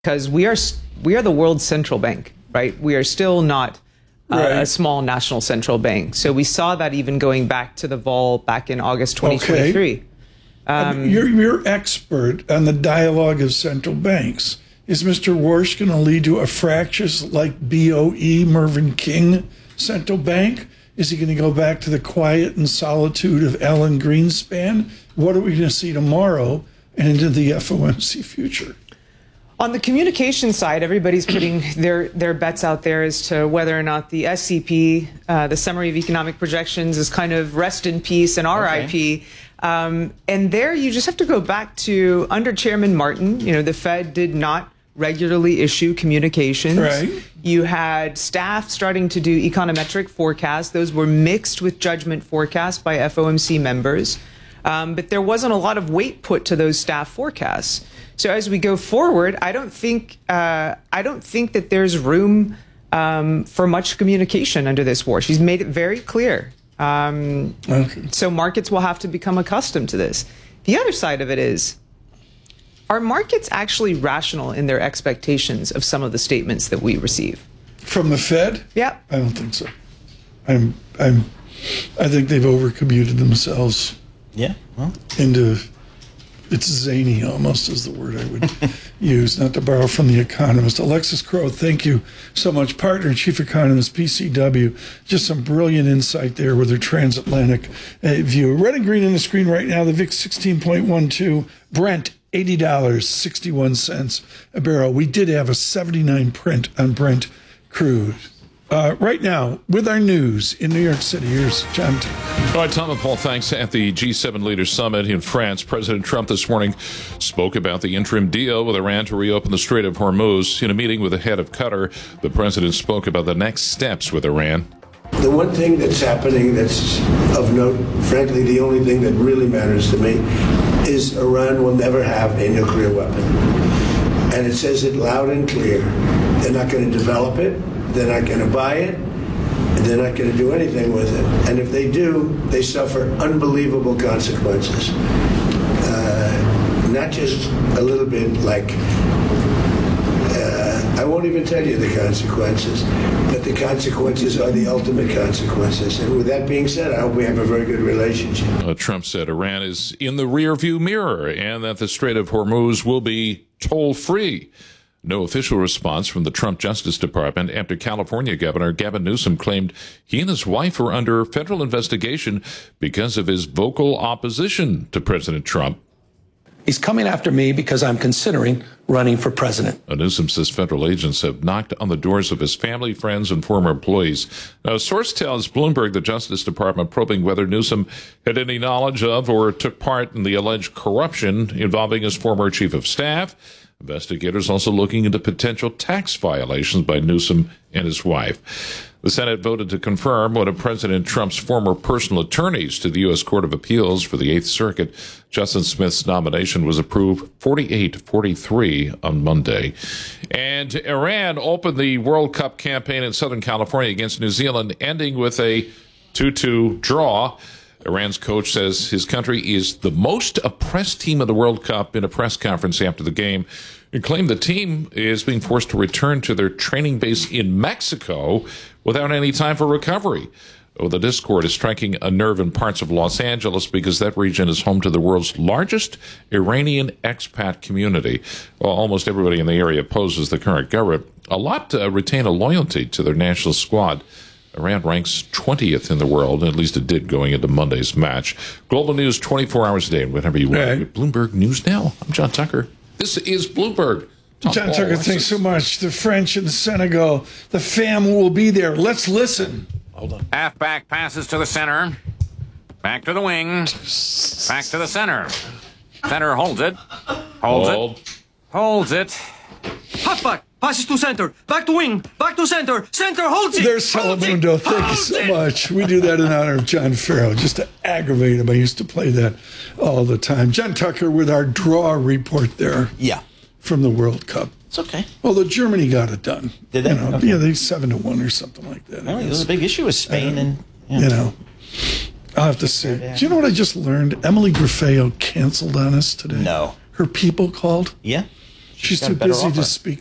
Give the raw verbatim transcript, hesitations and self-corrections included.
because we are we are the world's central bank, right? We are still not uh, right. a small national central bank. So we saw that even going back to the vol back in August twenty twenty-three. Okay. Um, you're, you're expert on the dialogue of central banks. Is Mister Warsh going to lead to a fractious like B O E, Mervyn King central bank? Is he going to go back to the quiet and solitude of Alan Greenspan? What are we going to see tomorrow and into the F O M C future? On the communication side, everybody's putting their, their bets out there as to whether or not the S C P, uh, the Summary of Economic Projections, is kind of rest in peace and R I P. Okay. Um, and there you just have to go back to under Chairman Martin. You know, the Fed did not regularly issue communications. Right. You had staff starting to do econometric forecasts. Those were mixed with judgment forecasts by F O M C members. Um, but there wasn't a lot of weight put to those staff forecasts. So as we go forward, I don't think uh, I don't think that there's room um, for much communication under this war. She's made it very clear. Um, okay. So markets will have to become accustomed to this. The other side of it is, are markets actually rational in their expectations of some of the statements that we receive? From the Fed? Yeah. I don't think so. I'm, I'm, I think they've overcommuted themselves. Yeah. Well. Into, it's zany almost is the word I would use, not to borrow from The Economist. Alexis Crowe, thank you so much. Partner and Chief Economist, P C W. Just some brilliant insight there with their transatlantic uh, view. Red and green on the screen right now. The V I X sixteen point one two. Brent, eighty dollars and sixty-one cents a barrel. We did have a seventy-nine print on Brent crude. Uh, right now, with our news in New York City, here's John. All right, Tom and Paul, thanks. At the G seven Leaders Summit in France, President Trump this morning spoke about the interim deal with Iran to reopen the Strait of Hormuz. In a meeting with the head of Qatar, the president spoke about the next steps with Iran. The one thing that's happening that's of note, frankly, the only thing that really matters to me, is Iran will never have a nuclear weapon. And it says it loud and clear. They're not going to develop it. They're not going to buy it, and they're not going to do anything with it. And if they do, they suffer unbelievable consequences. Uh, not just a little bit like, uh, I won't even tell you the consequences, but the consequences are the ultimate consequences. And with that being said, I hope we have a very good relationship. Uh, Trump said Iran is in the rearview mirror and that the Strait of Hormuz will be toll-free. No official response from the Trump Justice Department after California Governor Gavin Newsom claimed he and his wife were under federal investigation because of his vocal opposition to President Trump. He's coming after me because I'm considering running for president. Newsom says federal agents have knocked on the doors of his family, friends, and former employees. Now, a source tells Bloomberg the Justice Department probing whether Newsom had any knowledge of or took part in the alleged corruption involving his former chief of staff. Investigators also looking into potential tax violations by Newsom and his wife. The Senate voted to confirm one of President Trump's former personal attorneys to the U S Court of Appeals for the Eighth Circuit. Justin Smith's nomination was approved forty-eight forty-three on Monday. And Iran opened the World Cup campaign in Southern California against New Zealand, ending with a two two draw. Iran's coach says his country is the most oppressed team of the World Cup in a press conference after the game. He claimed the team is being forced to return to their training base in Mexico without any time for recovery. Oh, the discord is striking a nerve in parts of Los Angeles because that region is home to the world's largest Iranian expat community. Well, almost everybody in the area opposes the current government. A lot uh, retain a loyalty to their national squad. Iran ranks twentieth in the world, at least it did going into Monday's match. Global news twenty-four hours a day, whenever you want. Right. Bloomberg News Now. I'm John Tucker. This is Bloomberg. Tom John Paul, Tucker, thanks so much. The French and the Senegal, the fam will be there. Let's listen. Hold on. Halfback passes to the center. Back to the wing. Back to the center. Center holds it. Holds Hold. it. Holds it. Halfback. Passes to center, back to wing, back to center, center holds it. There's Telemundo. Thank you so much. We do that in honor of John Farrow, just to aggravate him. I used to play that all the time. John Tucker with our draw report there. Yeah. From the World Cup. It's okay. Although Germany got it done. Did they? You know, okay. Yeah, they seven to one or something like that. Well, it was a big issue with Spain uh, and yeah. You know. I'll have to say. Yeah. Do you know what I just learned? Emily Grafeo canceled on us today. No. Her people called. Yeah. She's got too a better busy to offer. speak